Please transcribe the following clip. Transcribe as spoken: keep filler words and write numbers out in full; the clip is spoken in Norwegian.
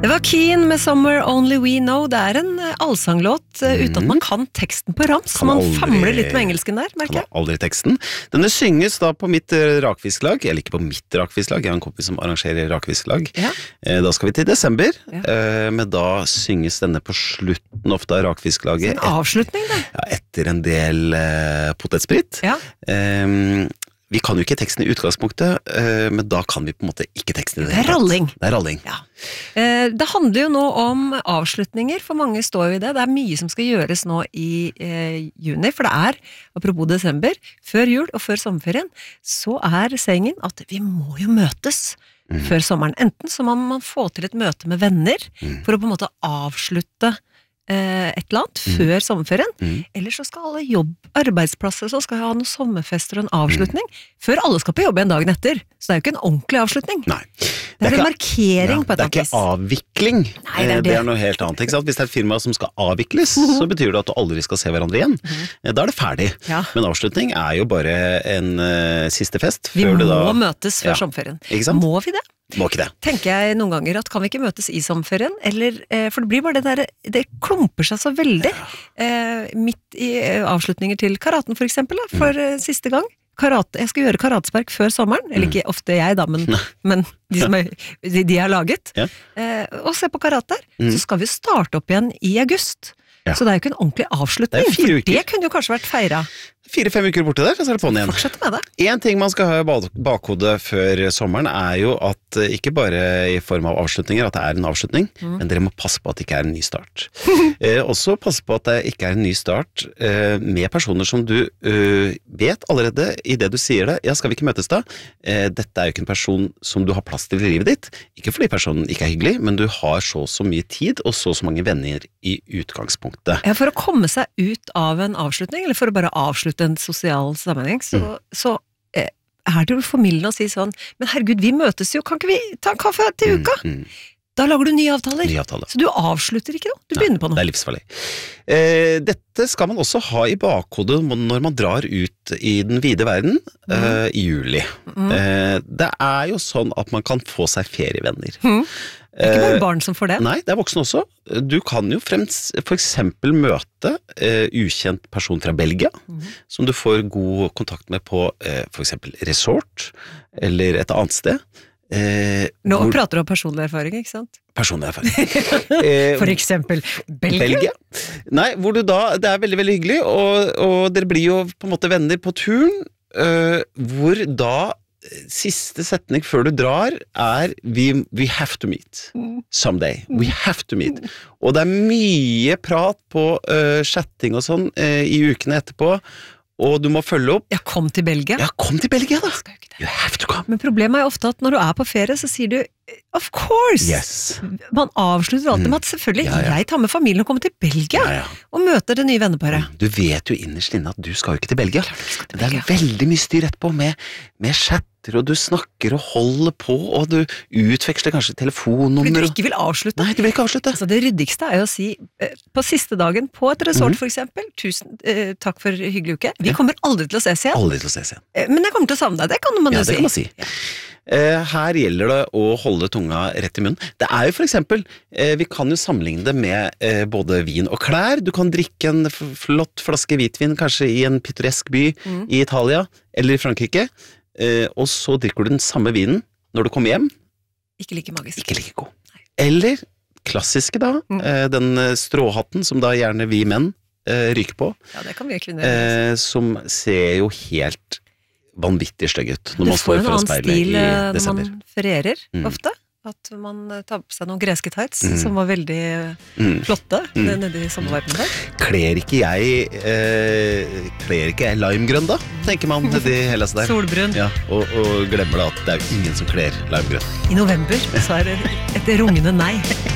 Det var Keen med Somewhere Only We Know. Det er en allsanglåt mm. uten at man kan teksten på rams. Kan man aldri, famler litt med engelsken der, merker jeg. Kan aldri teksten. Denne synges da på mitt rakfisklag, eller ikke på mitt rakfisklag, jeg har en kompis som arrangerer rakfisklag. Ja. Da skal vi til desember, ja. Men da synges denne på slutten ofte av rakfisklaget. En avslutning da? Ja, etter en del uh, potetspritt. Ja. Um, Vi kan jo ikke teksten i utgangspunktet, men da kan vi på en måte ikke teksten i det. Det er ralling. Det er ralling. Ja. Det handler jo nå om avslutninger, for mange står jo i det. Det er mye som skal gjøres nå i eh, juni, for det er, apropos desember, før jul og før sommerferien, så er sengen at vi må jo møtes mm. før sommeren. Enten så må man få til et møte med venner, mm. for å på en måte avslutte et eller annet mm. før sommerferien, mm. eller så skal alle jobb, arbeidsplasser, så skal ha noen sommerfester og en avslutning, mm. før alle skal på jobb en dagen etter. Så det er jo ikke en ordentlig avslutning. Nei. Det er, det er en markering ja, på et annet vis. Det er ikke avvikling. Nei, det, er det. det er noe helt annet, ikke sant? Hvis det er et firma som skal avvikles, mm. så betyr det at du aldri skal se hverandre igjen. Mm. Da er det ferdig. Ja. Men avslutning er jo bare en uh, siste fest. Vi før må du da... møtes før ja. sommerferien. Ikke sant? Må vi det? Må ikke det. Tenker jeg noen ganger at kan vi ikke møtes i sommerferien, eller, eh, for det blir bare det der, det klumper seg så veldig, eh, midt i eh, avslutninger til karaten for eksempel, da, for mm. eh, siste gang. Karate, jeg skal gjøre karatespark før sommeren, eller ikke ofte jeg da, men, men de som er, de, de har laget, ja. eh, og se på karate der, mm. så skal vi starte opp igjen i august. Ja. Så det er jo ikke en ordentlig avslutning, det for det kunne jo kanskje vært feiret. Fire-fem uker borte der, så er det på'n igjen. Fortsett med det. En ting man skal ha i bakhodet før sommeren er jo at ikke bare i form av avslutninger, at det er en avslutning, mm. men dere må passe på at det ikke er en ny start. eh, også passe på at det ikke er en ny start eh, med personer som du eh, vet allerede i det du sier det. Ja, skal vi ikke møtes da? Eh, dette er jo ikke en person som du har plass til i livet ditt. Ikke fordi personen ikke er hyggelig, men du har så så mye tid og så så mange venner i utgangspunktet. Ja, for å komme seg ut av en avslutning, eller for å bare avslutte en sosial sammenheng, så, mm. så eh, er det jo formidlende å si sånn, men herregud, vi møtes jo, kan ikke vi ta en kaffe til uka? Mm, mm. Da lager du nye avtaler. nye avtaler. Så du avslutter ikke noe, du Nei, begynner på noe. Det er livsfarlig. Eh, dette skal man også ha i bakhodet når man drar ut i den vide verden mm. eh, i juli. Mm. Eh, det er jo sånn at man kan få seg ferievenner. Mm. Det er ikke bare barn som får det. Nei, det er voksne også. Du kan jo frems, for eksempel møte uh, ukjent person fra Belgia, mm. som du får god kontakt med på uh, for eksempel resort, eller et annet sted. Uh, Nå hvor... prater du om personlig erfaring, ikke sant? Personlig erfaring. uh, for eksempel Belgia? Belgia. Nei, hvor du da, det er veldig, veldig hyggelig, og, og dere blir jo på en måte venner på turen, uh, hvor da siste setning før du drar er we, we have to meet someday, we have to meet og det er mye prat på uh, chatting og sånn uh, i ukene etterpå, og du må følge opp. Ja, kom til Belgia. Ja, kom til Belgia da. You have to come. Men problemet er jo ofte at når du er på ferie, så sier du of course. Yes. Man avslutter alltid med at selvfølgelig, ja, ja. jeg tar med familien og kommer til Belgia ja, ja. og møter det nye venneparet. Du vet jo innerst inne at du skal jo ikke til Belgia. Til det er veldig mye styr etterpå med, med chat, og du snakker og holder på, og du utveksler kanskje telefonnummer. Fordi du ikke vil avslutte. Nei, du vil ikke avslutte. Altså, det ryddigste er jo å si, eh, på siste dagen på et resort mm. for eksempel, tusen eh, takk for hyggelig uke. Vi ja. kommer aldri til å ses igjen. Aldri til å ses igjen. Eh, men jeg kommer til å savne deg, det kan man ja, jo si. Ja, det kan man si. Ja. Eh, her gjelder det å holde tunga rett i munnen. Det er jo for eksempel, eh, vi kan jo sammenligne det med eh, både vin og klær. Du kan drikke en flott flaske hvitvin, kanskje i en pittoresk by mm. i Italia, eller i Frankrike, Uh, og så drikker du den samme vinen når du kommer hjem. Ikke like magisk. Ikke like god. Nei. Eller klassiske da, mm. uh, den stråhatten som da gjerne vi menn uh, ryker på. Ja, det kan vi kvinner. Uh, som ser jo helt vanvittig stygg ut når man står foran speilet i desember. Det får en annen stil når man ferierer, mm. ofte. At man tar på seg noen greske tights, mm. som var veldig mm. flotte, mm. nede i sommervarmen der. Kler ikke jeg, eh, kler ikke jeg limegrønn da, tenker man nede i Hellas der. Solbrun. Ja, og, og glemmer da at det er ingen som kler limegrønn. I november så er det et rungende nei.